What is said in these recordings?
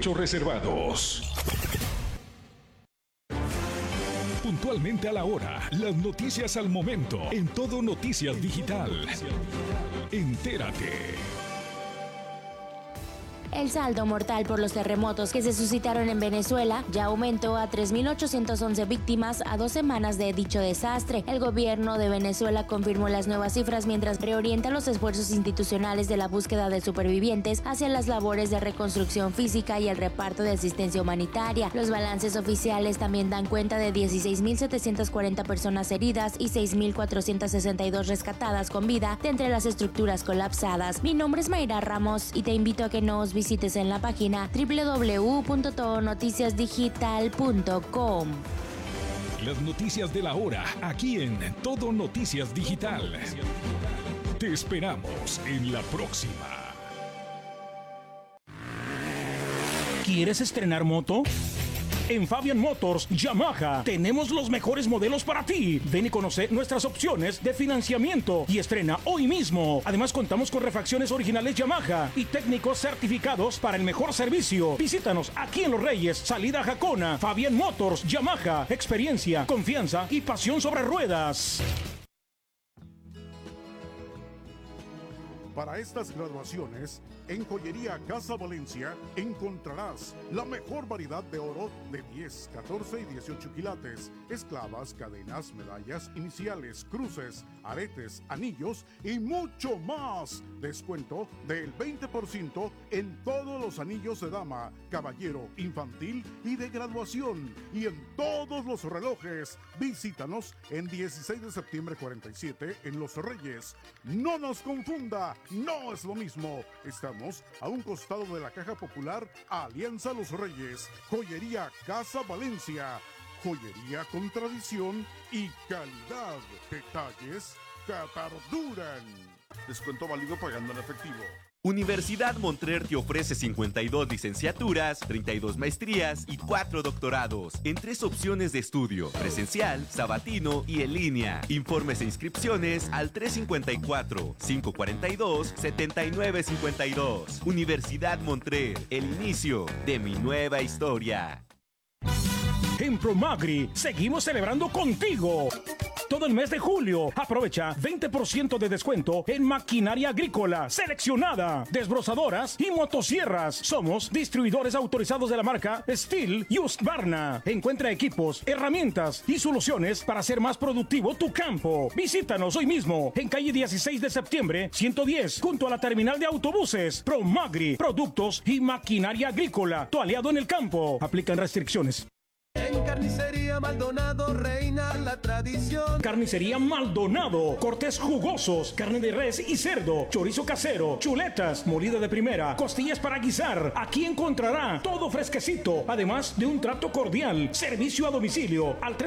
derechos reservados. Puntualmente a la hora, las noticias al momento, en Todo Noticias Digital. Entérate. El saldo mortal por los terremotos que se suscitaron en Venezuela ya aumentó a 3.811 víctimas a 2 semanas de dicho desastre. El gobierno de Venezuela confirmó las nuevas cifras mientras reorienta los esfuerzos institucionales de la búsqueda de supervivientes hacia las labores de reconstrucción física y el reparto de asistencia humanitaria. Los balances oficiales también dan cuenta de 16.740 personas heridas y 6.462 rescatadas con vida de entre las estructuras colapsadas. Mi nombre es Mayra Ramos y te invito a que nos visites en la página www.todonoticiasdigital.com. Las noticias de la hora, aquí en Todo Noticias Digital. Te esperamos en la próxima. ¿Quieres estrenar moto? En Fabian Motors Yamaha tenemos los mejores modelos para ti. Ven y conoce nuestras opciones de financiamiento y estrena hoy mismo. Además contamos con refacciones originales Yamaha y técnicos certificados para el mejor servicio. Visítanos aquí en Los Reyes, salida a Jacona. Fabian Motors Yamaha, experiencia, confianza y pasión sobre ruedas. Para estas graduaciones, en Joyería Casa Valencia encontrarás la mejor variedad de oro de 10, 14 y 18 quilates, esclavas, cadenas, medallas, iniciales, cruces, aretes, anillos y mucho más. Descuento del 20% en todos los anillos de dama, caballero, infantil y de graduación. Y en todos los relojes. Visítanos en 16 de septiembre 47 en Los Reyes. No nos confunda. No es lo mismo. Estamos a un costado de la Caja Popular Alianza Los Reyes. Joyería Casa Valencia. Joyería con tradición y calidad. Detalles que perduran. Descuento válido pagando en efectivo. Universidad Montclair te ofrece 52 licenciaturas, 32 maestrías y 4 doctorados en 3 opciones de estudio: presencial, sabatino y en línea. Informes e inscripciones al 354-542-7952. Universidad Montclair, el inicio de mi nueva historia. En Promagri seguimos celebrando contigo. Todo el mes de julio, aprovecha 20% de descuento en maquinaria agrícola seleccionada, desbrozadoras y motosierras. Somos distribuidores autorizados de la marca Steel y Husqvarna. Encuentra equipos, herramientas y soluciones para hacer más productivo tu campo. Visítanos hoy mismo en calle 16 de septiembre, 110, junto a la terminal de autobuses. Promagri, productos y maquinaria agrícola, tu aliado en el campo. Aplican restricciones. En Carnicería Maldonado reina la tradición. Carnicería Maldonado, cortes jugosos, carne de res y cerdo, chorizo casero, chuletas, molida de primera, costillas para guisar. Aquí encontrará todo fresquecito, además de un trato cordial. Servicio a domicilio al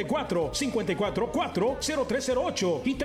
354-544-0308 y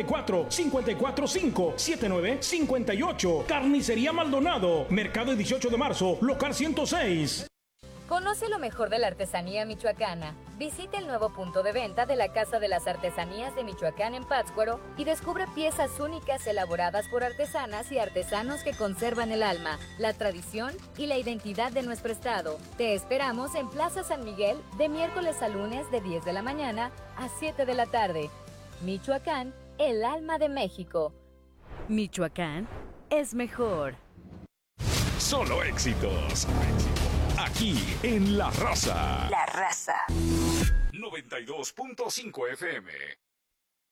354-545-7958. Carnicería Maldonado, Mercado 18 de marzo, local 106. Conoce lo mejor de la artesanía michoacana. Visita el nuevo punto de venta de la Casa de las Artesanías de Michoacán en Pátzcuaro y descubre piezas únicas elaboradas por artesanas y artesanos que conservan el alma, la tradición y la identidad de nuestro estado. Te esperamos en Plaza San Miguel de miércoles a lunes de 10 de la mañana a 7 de la tarde. Michoacán, el alma de México. Michoacán es mejor. Solo éxitos. Aquí en La Raza. La Raza. 92.5 FM.